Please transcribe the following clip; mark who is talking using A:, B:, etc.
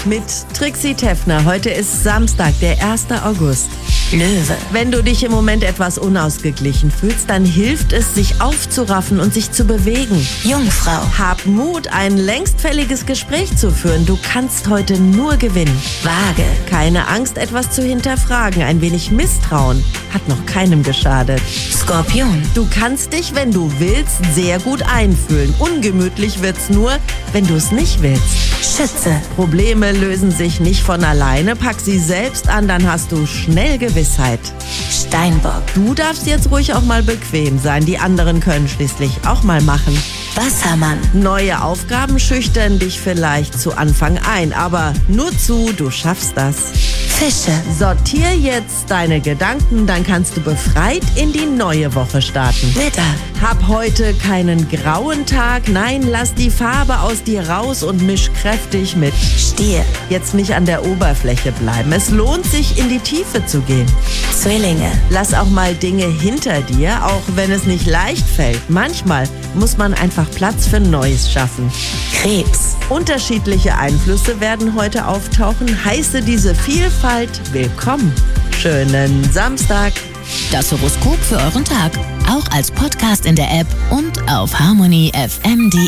A: mit Trixie Teffner. Heute ist Samstag, der 1. August.
B: Löwe.
A: Wenn du dich im Moment etwas unausgeglichen fühlst, dann hilft es, sich aufzuraffen und sich zu bewegen.
B: Jungfrau.
A: Hab Mut, ein längstfälliges Gespräch zu führen. Du kannst heute nur gewinnen.
B: Waage.
A: Keine Angst, etwas zu hinterfragen. Ein wenig Misstrauen hat noch keinem geschadet.
B: Skorpion.
A: Du kannst dich, wenn du willst, sehr gut einfühlen. Ungemütlich wird's nur, wenn du es nicht willst.
B: Schütze.
A: Probleme lösen sich nicht von alleine. Pack sie selbst an, dann hast du schnell Gewissheit.
B: Steinbock.
A: Du darfst jetzt ruhig auch mal bequem sein. Die anderen können schließlich auch mal machen.
B: Wassermann.
A: Neue Aufgaben schüchtern dich vielleicht zu Anfang ein, aber nur zu, du schaffst das.
B: Fische.
A: Sortier jetzt deine Gedanken, dann kannst du befreit in die neue Woche starten.
B: Widder.
A: Hab heute keinen grauen Tag, nein, lass die Farbe aus dir raus und misch kräftig mit.
B: Stier.
A: Jetzt nicht an der Oberfläche bleiben, es lohnt sich, in die Tiefe zu gehen.
B: Zwillinge.
A: Lass auch mal Dinge hinter dir, auch wenn es nicht leicht fällt. Manchmal muss man einfach Platz für Neues schaffen.
B: Krebs.
A: Unterschiedliche Einflüsse werden heute auftauchen. Heiße diese Vielfalt willkommen. Schönen Samstag.
B: Das Horoskop für euren Tag. Auch als Podcast in der App und auf harmonyfm.de.